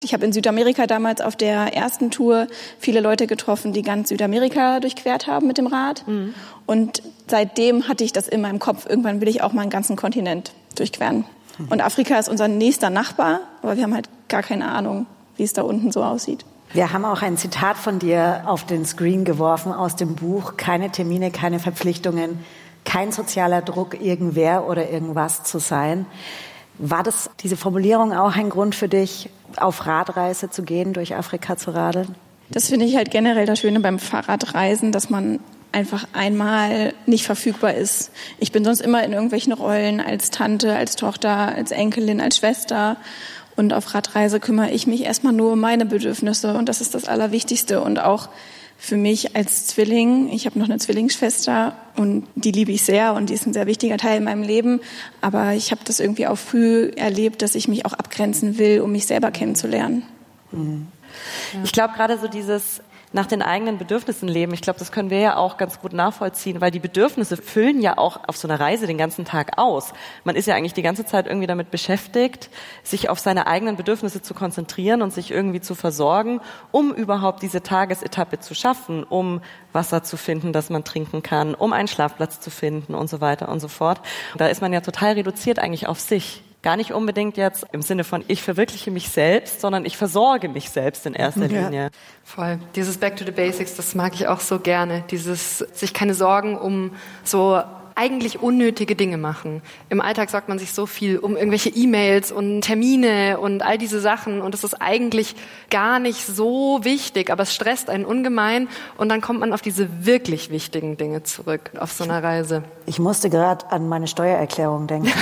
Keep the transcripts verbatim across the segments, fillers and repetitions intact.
Ich habe in Südamerika damals auf der ersten Tour viele Leute getroffen, die ganz Südamerika durchquert haben mit dem Rad. Mhm. Und seitdem hatte ich das immer im Kopf. Irgendwann will ich auch mal einen ganzen Kontinent durchqueren. Mhm. Und Afrika ist unser nächster Nachbar, aber wir haben halt gar keine Ahnung, wie es da unten so aussieht. Wir haben auch ein Zitat von dir auf den Screen geworfen aus dem Buch. Keine Termine, keine Verpflichtungen, kein sozialer Druck, irgendwer oder irgendwas zu sein. War das, diese Formulierung, auch ein Grund für dich, auf Radreise zu gehen, durch Afrika zu radeln? Das finde ich halt generell das Schöne beim Fahrradreisen, dass man einfach einmal nicht verfügbar ist. Ich bin sonst immer in irgendwelchen Rollen als Tante, als Tochter, als Enkelin, als Schwester. Und auf Radreise kümmere ich mich erstmal nur um meine Bedürfnisse. Und das ist das Allerwichtigste. Und auch für mich als Zwilling, ich habe noch eine Zwillingsschwester und die liebe ich sehr und die ist ein sehr wichtiger Teil in meinem Leben. Aber ich habe das irgendwie auch früh erlebt, dass ich mich auch abgrenzen will, um mich selber kennenzulernen. Mhm. Ja. Ich glaube gerade so dieses nach den eigenen Bedürfnissen leben, ich glaube, das können wir ja auch ganz gut nachvollziehen, weil die Bedürfnisse füllen ja auch auf so einer Reise den ganzen Tag aus. Man ist ja eigentlich die ganze Zeit irgendwie damit beschäftigt, sich auf seine eigenen Bedürfnisse zu konzentrieren und sich irgendwie zu versorgen, um überhaupt diese Tagesetappe zu schaffen, um Wasser zu finden, das man trinken kann, um einen Schlafplatz zu finden und so weiter und so fort. Da ist man ja total reduziert eigentlich auf sich. Gar nicht unbedingt jetzt im Sinne von ich verwirkliche mich selbst, sondern ich versorge mich selbst in erster ja. Linie. Voll. Dieses Back to the Basics, das mag ich auch so gerne. Dieses sich keine Sorgen um so eigentlich unnötige Dinge machen. Im Alltag sorgt man sich so viel um irgendwelche E-Mails und Termine und all diese Sachen und das ist eigentlich gar nicht so wichtig, aber es stresst einen ungemein und dann kommt man auf diese wirklich wichtigen Dinge zurück auf so einer Reise. Ich musste gerade an meine Steuererklärung denken.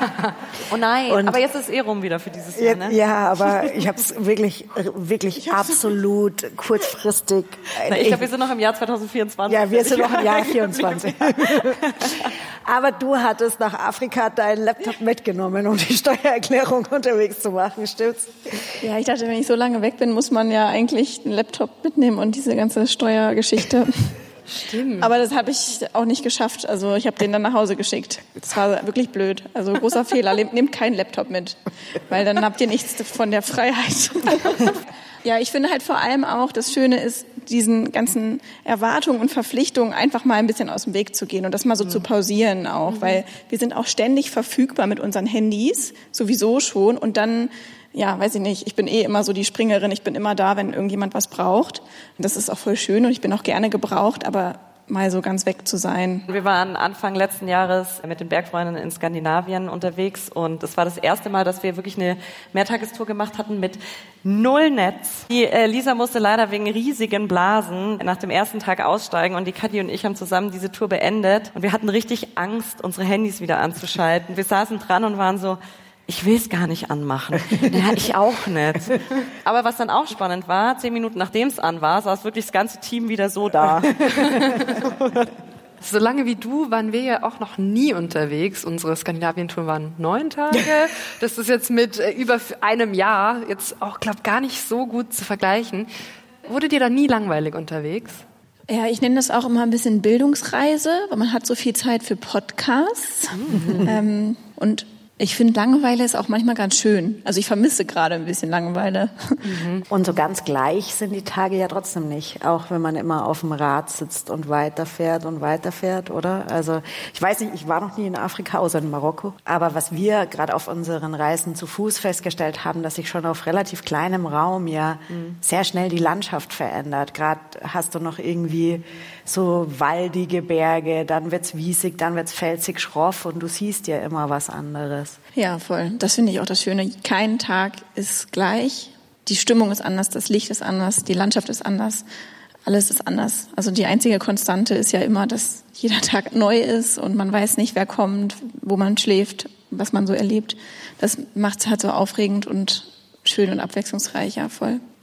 Oh nein, und aber jetzt ist eh rum wieder für dieses Jahr, ne? Ja, aber ich habe es wirklich, wirklich absolut kurzfristig. Na, ich glaube, wir sind noch im Jahr zwanzig vierundzwanzig. Ja, wir sind noch im Jahr vierundzwanzig. Aber du hattest nach Afrika deinen Laptop mitgenommen, um die Steuererklärung unterwegs zu machen, stimmt's? Ja, ich dachte, wenn ich so lange weg bin, muss man ja eigentlich einen Laptop mitnehmen und diese ganze Steuergeschichte. Stimmt. Aber das habe ich auch nicht geschafft. Also ich habe den dann nach Hause geschickt. Das war wirklich blöd. Also großer Fehler. Nehmt keinen Laptop mit, weil dann habt ihr nichts von der Freiheit. Ja, ich finde halt vor allem auch, das Schöne ist, diesen ganzen Erwartungen und Verpflichtungen einfach mal ein bisschen aus dem Weg zu gehen und das mal so mhm. zu pausieren auch, mhm. weil wir sind auch ständig verfügbar mit unseren Handys, sowieso schon und dann, ja, weiß ich nicht, ich bin eh immer so die Springerin, ich bin immer da, wenn irgendjemand was braucht und das ist auch voll schön und ich bin auch gerne gebraucht, aber mal so ganz weg zu sein. Wir waren Anfang letzten Jahres mit den Bergfreunden in Skandinavien unterwegs und es war das erste Mal, dass wir wirklich eine Mehrtagestour gemacht hatten mit null Netz. Die äh, Lisa musste leider wegen riesigen Blasen nach dem ersten Tag aussteigen und die Kathi und ich haben zusammen diese Tour beendet und wir hatten richtig Angst, unsere Handys wieder anzuschalten. Wir saßen dran und waren so, ich will es gar nicht anmachen. Ja, ich auch nicht. Aber was dann auch spannend war, zehn Minuten nachdem es an war, saß wirklich das ganze Team wieder so da. So lange wie du waren wir ja auch noch nie unterwegs. Unsere Skandinavien-Tour waren neun Tage. Das ist jetzt mit äh, über einem Jahr jetzt auch, glaube ich, gar nicht so gut zu vergleichen. Wurde dir da nie langweilig unterwegs? Ja, ich nenne das auch immer ein bisschen Bildungsreise, weil man hat so viel Zeit für Podcasts. Mhm. Ähm, und ich finde, Langeweile ist auch manchmal ganz schön. Also ich vermisse gerade ein bisschen Langeweile. Mhm. Und so ganz gleich sind die Tage ja trotzdem nicht. Auch wenn man immer auf dem Rad sitzt und weiterfährt und weiterfährt, oder? Also ich weiß nicht, ich war noch nie in Afrika, außer in Marokko. Aber was wir gerade auf unseren Reisen zu Fuß festgestellt haben, dass sich schon auf relativ kleinem Raum ja mhm. sehr schnell die Landschaft verändert. Gerade hast du noch irgendwie so waldige Berge, dann wird's wiesig, dann wird's felsig, schroff und du siehst ja immer was anderes. Ja, voll. Das finde ich auch das Schöne. Kein Tag ist gleich. Die Stimmung ist anders, das Licht ist anders, die Landschaft ist anders. Alles ist anders. Also die einzige Konstante ist ja immer, dass jeder Tag neu ist und man weiß nicht, wer kommt, wo man schläft, was man so erlebt. Das macht's halt so aufregend und schön und abwechslungsreich, ja, voll.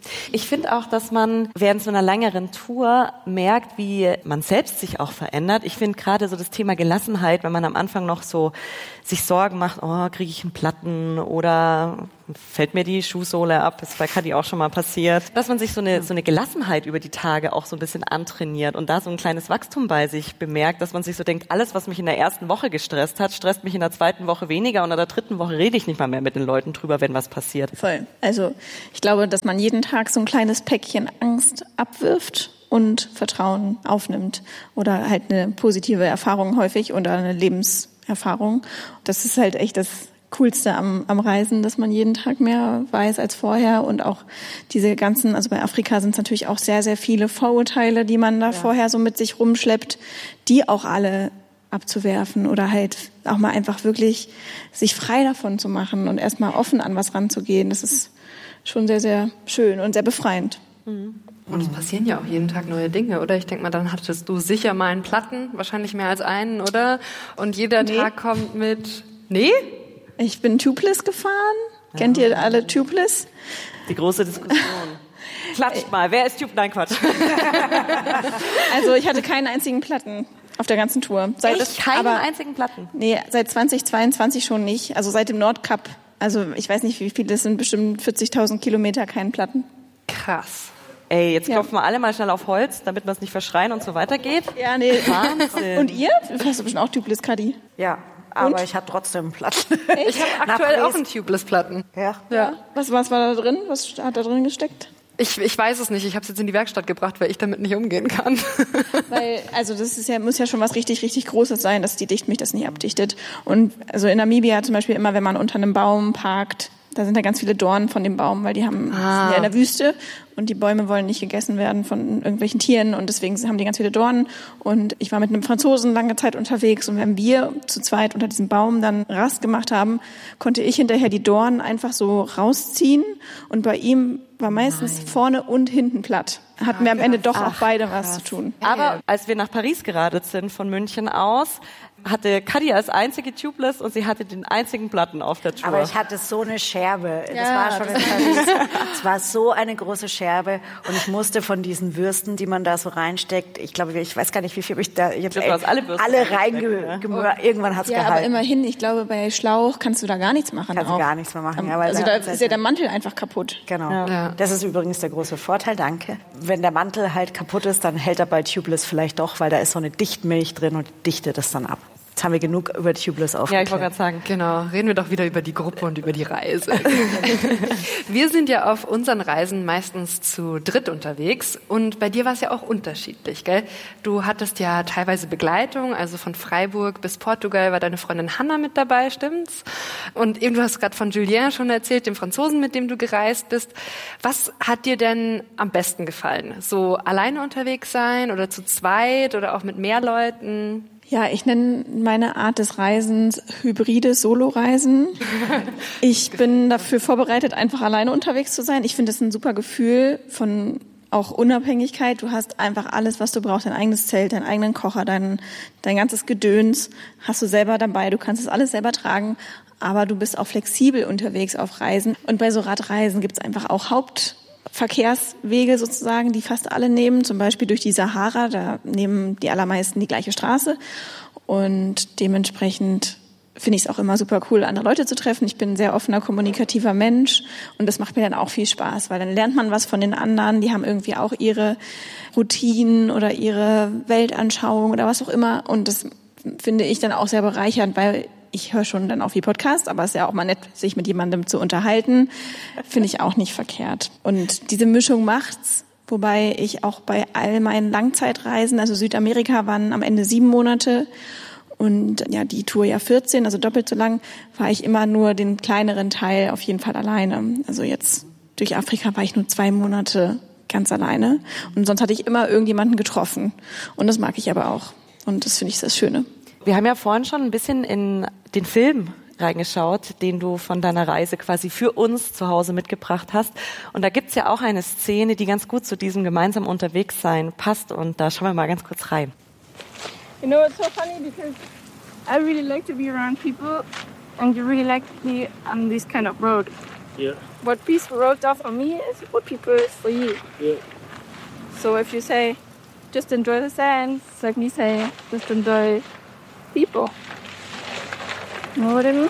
Ich finde auch, dass man während so einer längeren Tour merkt, wie man selbst sich auch verändert. Ich finde gerade so das Thema Gelassenheit, wenn man am Anfang noch so sich Sorgen macht, oh, kriege ich einen Platten oder fällt mir die Schuhsohle ab, das ist bei Kadi auch schon mal passiert, dass man sich so eine, so eine Gelassenheit über die Tage auch so ein bisschen antrainiert und da so ein kleines Wachstum bei sich bemerkt, dass man sich so denkt, alles, was mich in der ersten Woche gestresst hat, stresst mich in der zweiten Woche weniger und in der dritten Woche rede ich nicht mal mehr mit den Leuten drüber, wenn was passiert. Voll. Also ich glaube, dass man jeden Tag so ein kleines Päckchen Angst abwirft und Vertrauen aufnimmt oder halt eine positive Erfahrung häufig oder eine Lebenserfahrung. Das ist halt echt das Coolste am, am Reisen, dass man jeden Tag mehr weiß als vorher und auch diese ganzen, also bei Afrika sind es natürlich auch sehr, sehr viele Vorurteile, die man da ja. vorher so mit sich rumschleppt, die auch alle abzuwerfen oder halt auch mal einfach wirklich sich frei davon zu machen und erstmal offen an was ranzugehen. Das ist schon sehr, sehr schön und sehr befreiend. Mhm. Und es passieren ja auch jeden Tag neue Dinge, oder? Ich denke mal, dann hattest du sicher mal einen Platten, wahrscheinlich mehr als einen, oder? Und jeder nee. Tag kommt mit... Nee? Ich bin Tubeless gefahren. Ja. Kennt ihr alle Tubeless? Die große Diskussion. Klatscht mal. Wer ist Tube? Nein, Quatsch. Also ich hatte keinen einzigen Platten auf der ganzen Tour. Seit Echt? Keinen aber, einzigen Platten? Nee, seit zweitausendzweiundzwanzig schon nicht. Also seit dem Nordkap. Also ich weiß nicht, wie viele, das sind bestimmt vierzigtausend Kilometer, keinen Platten. Krass. Ey, jetzt klopfen ja. wir alle mal schnell auf Holz, damit wir es nicht verschreien und so weitergeht. Ja, nee. Wahnsinn. Und ihr? Du hast bestimmt auch Tubeless, Kadi. Ja. Aber und? Ich habe trotzdem einen Platten. Ich habe aktuell auch einen Tubeless-Platten. Ja. ja. Was, was war da drin? Was hat da drin gesteckt? Ich, ich weiß es nicht. Ich habe es jetzt in die Werkstatt gebracht, weil ich damit nicht umgehen kann. Weil, also das ist ja, muss ja schon was richtig, richtig Großes sein, dass die Dichtmilch das nicht abdichtet. Und also in Namibia zum Beispiel immer, wenn man unter einem Baum parkt, da sind da ganz viele Dornen von dem Baum, weil die haben, ah. sind ja in der Wüste und die Bäume wollen nicht gegessen werden von irgendwelchen Tieren und deswegen haben die ganz viele Dornen. Und ich war mit einem Franzosen lange Zeit unterwegs und wenn wir zu zweit unter diesem Baum dann Rast gemacht haben, konnte ich hinterher die Dornen einfach so rausziehen und bei ihm war meistens Nein. vorne und hinten platt. Hatten wir am Ende doch Ach, auch beide krass. was zu tun. Aber als wir nach Paris geradelt sind von München aus, hatte Kadi als einzige Tubeless und sie hatte den einzigen Platten auf der Tour. Aber ich hatte so eine Scherbe. Ja, das war schon in Paris. Es war so eine große Scherbe und ich musste von diesen Würsten, die man da so reinsteckt, ich glaube, ich weiß gar nicht, wie viel ich da, ich habe alle, alle reingemürt. Ja. Irgendwann hat's ja, gehalten. Aber immerhin, ich glaube, bei Schlauch kannst du da gar nichts machen. Kannst du gar nichts mehr machen. Ja, weil also da ist ja der Mantel einfach kaputt. Genau. Ja. Ja. Das ist übrigens der große Vorteil, danke. Wenn der Mantel halt kaputt ist, dann hält er bei Tubeless vielleicht doch, weil da ist so eine Dichtmilch drin und dichtet das dann ab. Jetzt haben wir genug über Tubeless aufgeklärt. Ja, ich wollte gerade sagen. Genau, reden wir doch wieder über die Gruppe und über die Reise. Wir sind ja auf unseren Reisen meistens zu dritt unterwegs und bei dir war es ja auch unterschiedlich, gell? Du hattest ja teilweise Begleitung, also von Freiburg bis Portugal war deine Freundin Hanna mit dabei, stimmt's? Und eben, du hast gerade von Julien schon erzählt, dem Franzosen, mit dem du gereist bist. Was hat dir denn am besten gefallen? So alleine unterwegs sein oder zu zweit oder auch mit mehr Leuten? Ja, ich nenne meine Art des Reisens hybride Solo-Reisen. Ich bin dafür vorbereitet, einfach alleine unterwegs zu sein. Ich finde das ein super Gefühl von auch Unabhängigkeit. Du hast einfach alles, was du brauchst, dein eigenes Zelt, deinen eigenen Kocher, dein, dein ganzes Gedöns hast du selber dabei. Du kannst es alles selber tragen, aber du bist auch flexibel unterwegs auf Reisen. Und bei so Radreisen gibt es einfach auch Haupt Verkehrswege sozusagen, die fast alle nehmen, zum Beispiel durch die Sahara, da nehmen die allermeisten die gleiche Straße und dementsprechend finde ich es auch immer super cool, andere Leute zu treffen. Ich bin ein sehr offener, kommunikativer Mensch und das macht mir dann auch viel Spaß, weil dann lernt man was von den anderen, die haben irgendwie auch ihre Routinen oder ihre Weltanschauung oder was auch immer und das finde ich dann auch sehr bereichernd, weil ich höre schon dann auch viel Podcast, aber es ist ja auch mal nett, sich mit jemandem zu unterhalten. Finde ich auch nicht verkehrt. Und diese Mischung macht's, wobei ich auch bei all meinen Langzeitreisen, also Südamerika waren am Ende sieben Monate und ja die Tour ja vierzehn, also doppelt so lang, war ich immer nur den kleineren Teil auf jeden Fall alleine. Also jetzt durch Afrika war ich nur zwei Monate ganz alleine und sonst hatte ich immer irgendjemanden getroffen. Und das mag ich aber auch. Und das finde ich das Schöne. Wir haben ja vorhin schon ein bisschen in den Film reingeschaut, den du von deiner Reise quasi für uns zu Hause mitgebracht hast. Und da gibt's ja auch eine Szene, die ganz gut zu diesem gemeinsamen Unterwegssein passt. Und da schauen wir mal ganz kurz rein. You know, it's so funny because I really like to be around people and you really like to be on this kind of road. Yeah. What peaceful rolled off on me is what people is for you. Yeah. So if you say, just enjoy the sand, it's like me saying, just enjoy people. You know what I mean?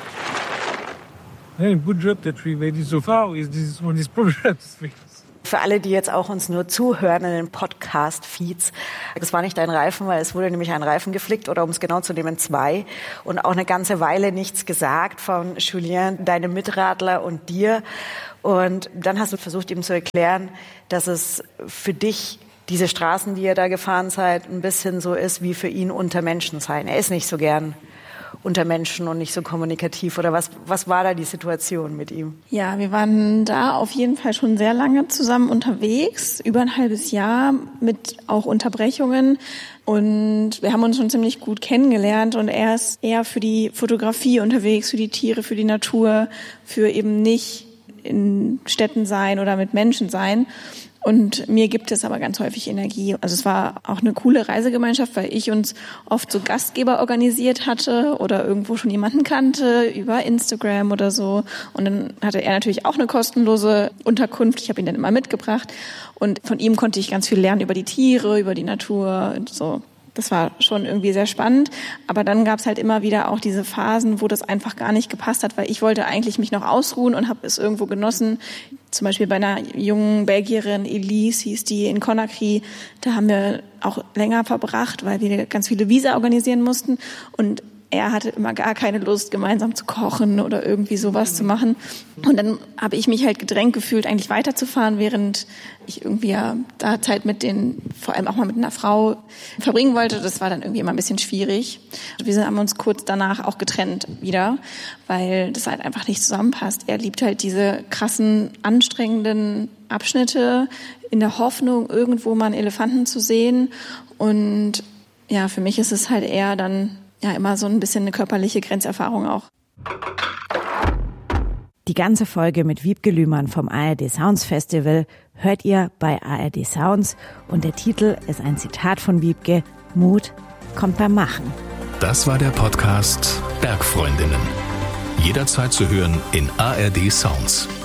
Yeah, good job that we made it so far with this, on these programs. Für alle, die jetzt auch uns nur zuhören in den Podcast-Feeds, das war nicht ein Reifen, weil es wurde nämlich ein Reifen geflickt oder um es genau zu nehmen, zwei. Und auch eine ganze Weile nichts gesagt von Julien, deinem Mitradler und dir. Und dann hast du versucht, ihm zu erklären, dass es für dich diese Straßen, die ihr da gefahren seid, ein bisschen so ist wie für ihn unter Menschen sein. Er ist nicht so gern unter Menschen und nicht so kommunikativ. Oder was, was war da die Situation mit ihm? Ja, wir waren da auf jeden Fall schon sehr lange zusammen unterwegs, über ein halbes Jahr mit auch Unterbrechungen. Und wir haben uns schon ziemlich gut kennengelernt und er ist eher für die Fotografie unterwegs, für die Tiere, für die Natur, für eben nicht in Städten sein oder mit Menschen sein. Und mir gibt es aber ganz häufig Energie. Also es war auch eine coole Reisegemeinschaft, weil ich uns oft so Gastgeber organisiert hatte oder irgendwo schon jemanden kannte über Instagram oder so. Und dann hatte er natürlich auch eine kostenlose Unterkunft. Ich habe ihn dann immer mitgebracht. Und von ihm konnte ich ganz viel lernen über die Tiere, über die Natur und so. Das war schon irgendwie sehr spannend. Aber dann gab es halt immer wieder auch diese Phasen, wo das einfach gar nicht gepasst hat, weil ich wollte eigentlich mich noch ausruhen und habe es irgendwo genossen. Zum Beispiel bei einer jungen Belgierin, Elise hieß die, in Conakry. Da haben wir auch länger verbracht, weil wir ganz viele Visa organisieren mussten. Und er hatte immer gar keine Lust, gemeinsam zu kochen oder irgendwie sowas zu machen. Und dann habe ich mich halt gedrängt gefühlt, eigentlich weiterzufahren, während ich irgendwie ja da Zeit mit den, vor allem auch mal mit einer Frau verbringen wollte. Das war dann irgendwie immer ein bisschen schwierig. Wir haben uns kurz danach auch getrennt wieder, weil das halt einfach nicht zusammenpasst. Er liebt halt diese krassen, anstrengenden Abschnitte in der Hoffnung, irgendwo mal einen Elefanten zu sehen. Und ja, für mich ist es halt eher dann ja immer so ein bisschen eine körperliche Grenzerfahrung auch. Die ganze Folge mit Wiebke Lühmann vom A R D Sounds Festival hört ihr bei A R D Sounds und der Titel ist ein Zitat von Wiebke: Mut kommt beim Machen. Das war der Podcast Bergfreundinnen. Jederzeit zu hören in A R D Sounds.